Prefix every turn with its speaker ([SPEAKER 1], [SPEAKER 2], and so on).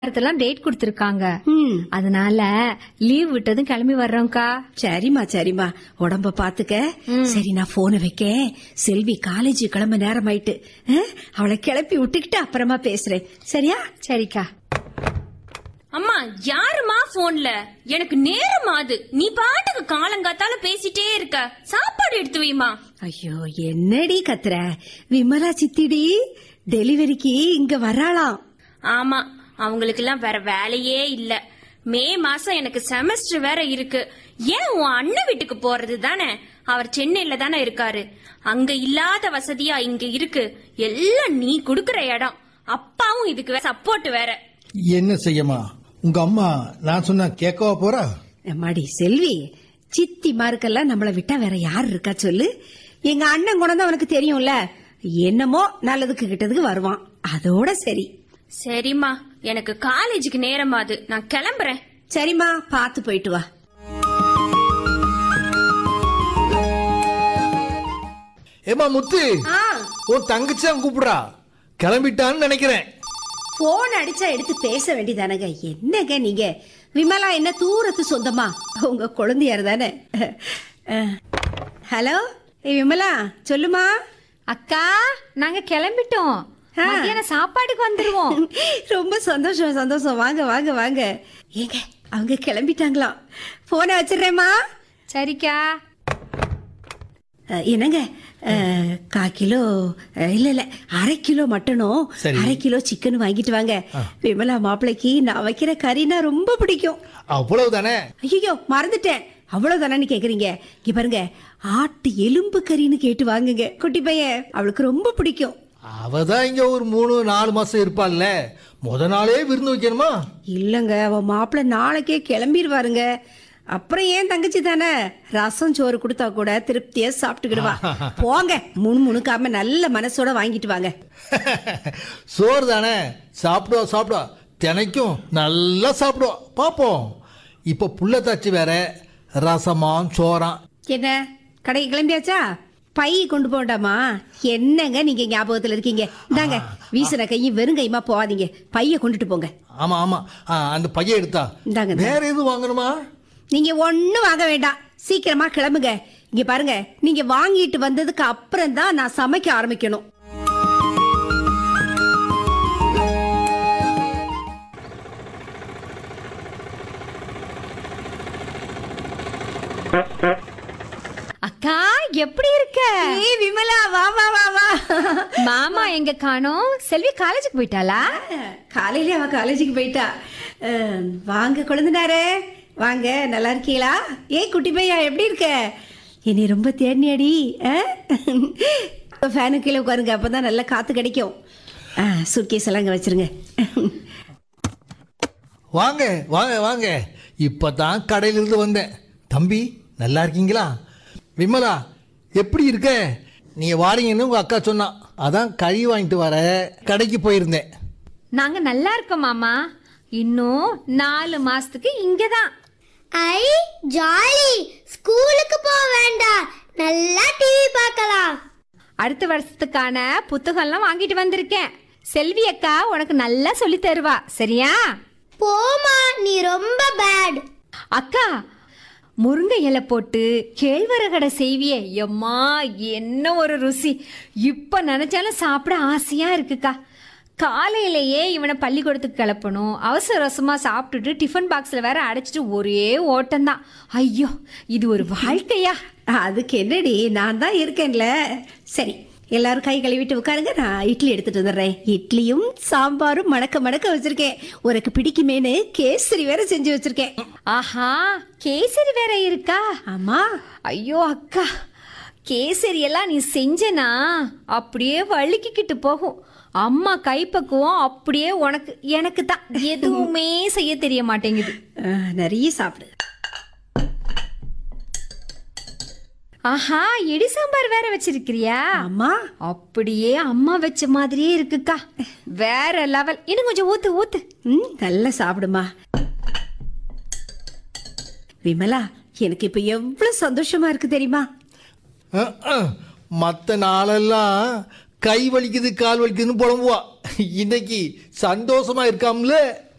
[SPEAKER 1] வாரத்தெல்லாம் date கொடுத்திருக்காங்க. அதனால leave விட்டதும் கிளம்பி வர்றோம்க்கா.
[SPEAKER 2] சரிம்மா சரிம்மா, உடம்ப பாத்துக்க. சரி, நான் போனை வைக்கேன். செல்வி காலேஜ் கிளம்ப நேரம் ஆயிட்டு, அவளை கிளப்பி விட்டுக்கிட்டு அப்புறமா பேசுறேன். சரியா?
[SPEAKER 1] சரிக்கா.
[SPEAKER 3] அம்மா, யாருமா போன்ல? எனக்கு நேரமாது. நீ பாட்டுக்கு காலங்காத்தால பேசிட்டே இருக்க. சாப்பாடு எடுத்து வைமா.
[SPEAKER 2] ஐயோ, என்னடி கத்துற? விமலா சித்திடி டெலிவரிக்கு இங்க வராளாம்.
[SPEAKER 3] ஆமா, அவங்களுக்கு எல்லாம் வேற வேலையே இல்ல. மே மாசம் எனக்கு செமஸ்டர் வேற இருக்கு. ஏன் உன் அண்ணன் வீட்டுக்கு போறது தானே? அவர் சென்னையில தானே இருக்காரு. அங்க இல்லாத வசதியா இங்க இருக்கு. எல்லாம் நீ குடுக்கற இடம். அப்பாவும் இதுக்கு சப்போர்ட் வேற.
[SPEAKER 4] என்ன செய்யமா, உங்க அம்மா நான் சொன்னா கேட்கவா போறா?
[SPEAKER 2] அம்மாடி செல்வி, சித்தி மாருக்கெல்லாம் நம்மளை விட்டா வேற யாரு இருக்கா சொல்லு? எங்க அண்ணன் குணம் தான் உனக்கு தெரியும்ல. என்னமோ நல்லதுக்கு கிட்டதுக்கு வருவான், அதோட சரி.
[SPEAKER 3] சரிம்மா, எனக்கு காலேஜுக்கு நேரமாது. நான் கிளம்புறேன்.
[SPEAKER 2] சரிம்மா, பாத்து போயிட்டு வா.
[SPEAKER 4] ஏமா முத்து, உன் தங்கச்சி கூப்பிடுறா. கிளம்பிட்டான்னு நினைக்கிறேன்.
[SPEAKER 2] போன் அடிச்சா எடுத்து பேச வேண்டியதானங்க. என்னங்க நீங்க? விமலா என்ன தூரத்து சொந்தமா? உங்க குழந்தையார் தானே? ஹலோ விமலா, சொல்லுமா.
[SPEAKER 1] அக்கா, நாங்க கிளம்பிட்டோம். மத்தியான சாப்பாடுக்கு வந்துருவோம்.
[SPEAKER 2] ரொம்ப சந்தோஷம் சந்தோஷம். வாங்க வாங்க வாங்க. ஏங்க, அவங்க கிளம்பிட்டாங்களாம். போனை வச்சிடுறேம்மா.
[SPEAKER 1] சரிக்கா.
[SPEAKER 2] என்னங்க, 1/4 கிலோ இல்ல 1/2 கிலோ மட்டனும் 1/2 கிலோ சிக்கன் வாங்கிட்டு வாங்க. விமலா மாப்பிளைக்கு நான் வைக்கிற கறினா ரொம்ப பிடிக்கும்.
[SPEAKER 4] அவ்வளவுதானே?
[SPEAKER 2] ஐயோ, மறந்துட்டேன். அவ்வளவுதானு கேக்குறீங்க? இங்க பாருங்க, ஆட்டு எலும்பு கறின்னு கேட்டு வாங்குங்க. குட்டி பையன், அவளுக்கு ரொம்ப பிடிக்கும்.
[SPEAKER 4] அவதான் இங்க ஒரு 3-4 மாசம் இருப்பாள்ல. முத நாளே விருந்து வைக்கணுமா?
[SPEAKER 2] இல்லங்க, அவ மாப்பிள்ள நாளைக்கே கிளம்பிடுவாருங்க. அப்புறம் ஏன் தங்கச்சி தானே, ரசம் சோறு கொடுத்தா கூட திருப்தியா சாப்பிட்டுக்கிடுவா. போங்க, முணுமுணுக்காம நல்ல மனசோட வாங்கிட்டு வாங்க.
[SPEAKER 4] சோறு தானே, சாப்பிடுவா சாப்பிடுவா. தினைக்கும் நல்லா சாப்பிடுவா. பாப்போம். இப்ப புள்ளத்தாச்சி வேற ரசமாம் சோறாம்.
[SPEAKER 2] என்ன, கடைக்கு கிளம்பியாச்சா? பை கொண்டு போண்டாமா? என்னங்க நீங்க ஞாபகத்துல இருக்கீங்க? இந்தாங்க, வீசுன கையும் வெறும் கையுமா போவாதீங்க. பைய கொண்டுட்டு போங்க.
[SPEAKER 4] ஆமா ஆமா, அந்த பைய எடுத்தா.
[SPEAKER 2] இந்தாங்க.
[SPEAKER 4] வேற எதுவும் வாங்கணுமா?
[SPEAKER 2] நீங்க ஒண்ணும் வாங்க வேண்டாம். சீக்கிரமா கிளம்புங்க. இங்க பாருங்க, நீங்க வாங்கிட்டு வந்ததுக்கு அப்புறம் தான் நான் சமைக்க ஆரம்பிக்கணும்.
[SPEAKER 1] அக்கா, எப்படி இருக்க?
[SPEAKER 2] விமலா, வா வா வா வா.
[SPEAKER 1] மாமா எங்க காணோம்? செல்வி காலேஜுக்கு போயிட்டாளா?
[SPEAKER 2] காலையில அவ காலேஜுக்கு போயிட்டா. வாங்க குழந்தைனாரே, வாங்க. நல்லா இருக்கீங்களா? ஏய் குட்டி பையா, எப்படி இருக்க? என்னை ரொம்ப தேடினியாடி. ஃபேனு கீழே உட்காருங்க, அப்பதான் நல்லா காத்து கிடைக்கும். சூட்கேஸ் எல்லாம் இங்க வச்சிருங்க.
[SPEAKER 4] வாங்க வாங்க வாங்க. இப்பதான் கடையிலிருந்து வந்தேன். தம்பி, நல்லா இருக்கீங்களா? விமலா, எப்படி இருக்க? நீங்க வாரீங்கன்னு உங்க அக்கா சொன்னா, அதான் கறி வாங்கிட்டு வர கடைக்கு போயிருந்தேன்.
[SPEAKER 1] நாங்க நல்லா இருக்கோம் மாமா. இன்னும் 4 மாசத்துக்கு இங்கதான்.
[SPEAKER 5] ஐ ஜாலி. ஸ்கூலுக்கு போக வேண்டாம், நல்லா டிவி பார்க்கலாம்.
[SPEAKER 1] அடுத்த வருஷத்துக்கான புத்தகம்லாம் வாங்கிட்டு வந்திருக்கேன். செல்வி அக்கா உனக்கு நல்லா சொல்லி தருவா. சரியா?
[SPEAKER 5] போமா, நீ ரொம்ப பேட்.
[SPEAKER 1] அக்கா, முருங்கை இலை போட்டு கேழ்வரகடை செய்வியே, எம்மா என்ன ஒரு ருசி! இப்ப நினைச்சாலும் சாப்பிட ஆசையா இருக்குக்கா. காலையிலேயே இவனை பள்ளிக்கூடத்துக்கு கிளப்பணும். அவசர அவசரமா சாப்பிட்டுட்டு டிஃபன் பாக்ஸ்ல வேற அடைச்சிட்டு ஒரே ஓட்டம்தான். ஐயோ, இது ஒரு வாழ்க்கையா?
[SPEAKER 2] அதுக்கு என்னடி, நான் தான் இருக்கேன்ல. சரி, எல்லாரும் கை கழுவிட்டு உட்காருங்க. நான் இட்லி எடுத்துட்டு வந்துடுறேன். இட்லியும் சாம்பாரும் மணக்க மணக்க வச்சிருக்கேன். உனக்கு பிடிக்குமேனு கேசரி வேற செஞ்சு வச்சிருக்கேன்.
[SPEAKER 1] ஆஹா, கேசரி வேற இருக்கா?
[SPEAKER 2] ஆமா.
[SPEAKER 1] ஐயோ அக்கா, கேசரி எல்லாம் நீ செஞ்சனா அப்படியே வழுக்கிக்கிட்டு போகும். அம்மா கைப்பக்குவம் அப்படியே உனக்கு. எனக்கு தான் எதுவுமே செய்ய தெரிய மாட்டேங்குது.
[SPEAKER 2] நிறைய சாப்பிடு.
[SPEAKER 1] ஆஹா, இடி சாம்பார் வேற வச்சிருக்கிறியா?
[SPEAKER 2] அம்மா,
[SPEAKER 1] அப்படியே அம்மா வச்ச மாதிரியே இருக்குக்கா. வேற லெவல். இன்னும் கொஞ்சம் ஊத்து ஊத்து.
[SPEAKER 2] நல்லா சாப்பிடுமா. விமலா, எனக்கு இப்ப எவ்வளவு சந்தோஷமா இருக்கு தெரியுமா?
[SPEAKER 4] மற்ற நாளெல்லாம் கை வலிக்குது கால் வலிக்குதுன்னு புலம்புவா. இன்னைக்கு சந்தோஷமா இருக்காம்ல.